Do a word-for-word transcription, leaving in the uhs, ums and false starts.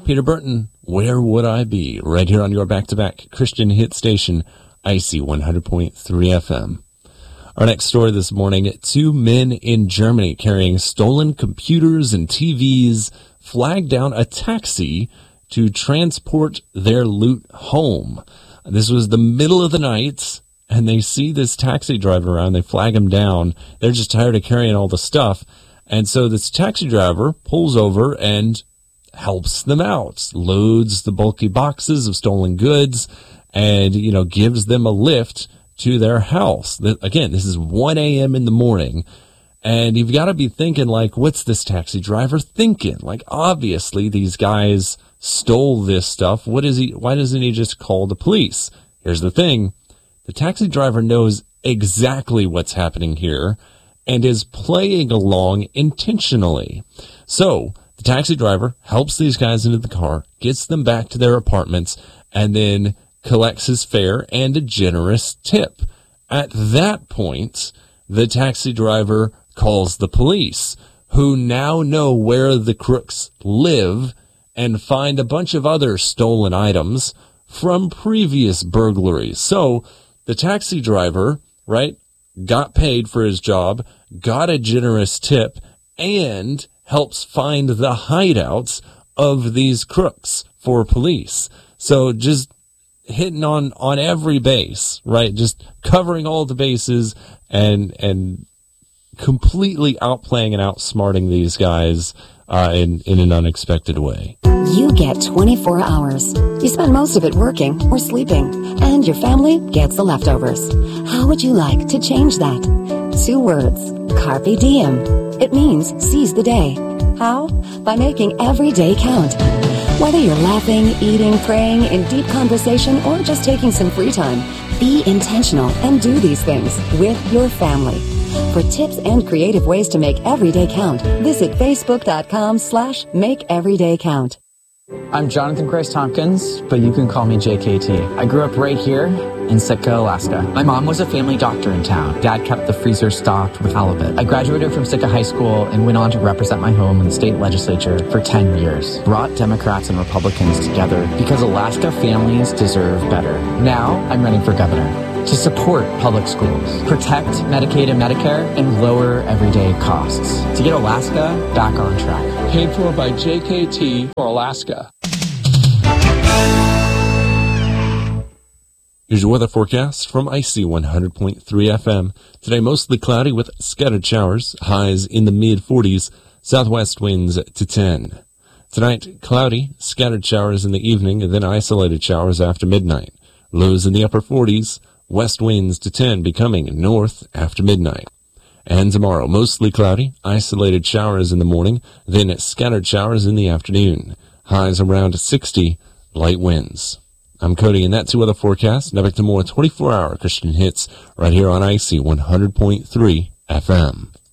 Peter Burton, Where Would I Be? Right here on your back-to-back Christian hit station, I C one hundred point three F M. Our next story this morning, two men in Germany carrying stolen computers and T Vs flagged down a taxi to transport their loot home. This was the middle of the night, and they see this taxi driver around. They flag him down. They're just tired of carrying all the stuff. And so this taxi driver pulls over and helps them out, loads the bulky boxes of stolen goods, and, you know, gives them a lift to their house. Again, this is one a.m. in the morning, and you've got to be thinking, like, what's this taxi driver thinking? Like, obviously, these guys stole this stuff. What is he? Why doesn't he just call the police? Here's the thing. The taxi driver knows exactly what's happening here and is playing along intentionally. So the taxi driver helps these guys into the car, gets them back to their apartments, and then collects his fare and a generous tip. At that point, the taxi driver calls the police, who now know where the crooks live and find a bunch of other stolen items from previous burglaries. So the taxi driver, right, got paid for his job, got a generous tip, and helps find the hideouts of these crooks for police. So just hitting on, on every base, right? Just covering all the bases and, and completely outplaying and outsmarting these guys, uh, in, in an unexpected way. You get twenty-four hours. You spend most of it working or sleeping, and your family gets the leftovers. How would you like to change that? Two words. Carpe diem. It means seize the day. How? By making every day count. Whether you're laughing, eating, praying, in deep conversation, or just taking some free time, be intentional and do these things with your family. For tips and creative ways to make every day count, visit facebook.com slash make every day count. I'm Jonathan Christ Tompkins, but you can call me J K T. I grew up right here in Sitka, Alaska. My mom was a family doctor in town. Dad kept the freezer stocked with halibut. I graduated from Sitka High School and went on to represent my home in the state legislature for ten years. Brought Democrats and Republicans together because Alaska families deserve better. Now I'm running for governor to support public schools, protect Medicaid and Medicare, and lower everyday costs to get Alaska back on track. Paid for by J K T for Alaska. Here's your weather forecast from I C one hundred point three F M. Today, mostly cloudy with scattered showers, highs in the mid forties, southwest winds to ten. Tonight, cloudy, scattered showers in the evening, and then isolated showers after midnight. Lows in the upper forties, west winds to ten, becoming north after midnight. And tomorrow, mostly cloudy, isolated showers in the morning, then scattered showers in the afternoon. Highs around sixty, light winds. I'm Cody, and that's your weather forecast. Now back to more twenty-four hour Christian hits right here on I C one hundred point three F M.